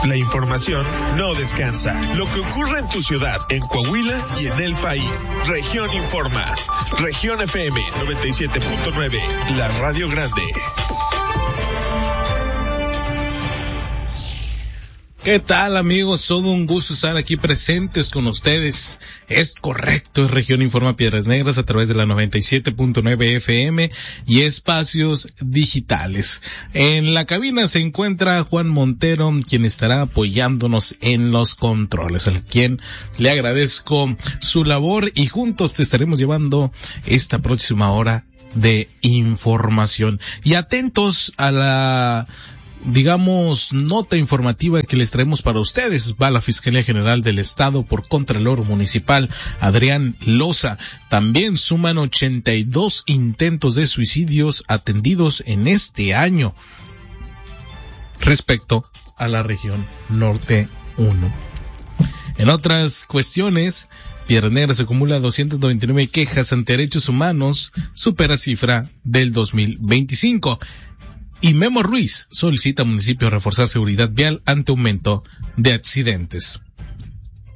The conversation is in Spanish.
La información no descansa. Lo que ocurre en tu ciudad, en Coahuila y en el país. Región Informa. Región FM 97.9. La Radio Grande. ¿Qué tal, amigos? Todo un gusto estar aquí presentes con ustedes. Es correcto, es Región Informa Piedras Negras a través de la 97.9 FM y espacios digitales. En la cabina se encuentra Juan Montero, quien estará apoyándonos en los controles, al quien le agradezco su labor y juntos te estaremos llevando esta próxima hora de información. Y atentos a la nota informativa que les traemos para ustedes. Va la Fiscalía General del Estado por Contralor Municipal Adrián Loza. También suman 82 intentos de suicidios atendidos en este año respecto a la región Norte 1. En otras cuestiones, Piedras Negras acumula 299 quejas ante derechos humanos, supera cifra del 2025. Y Memo Ruiz solicita al municipio reforzar seguridad vial ante aumento de accidentes.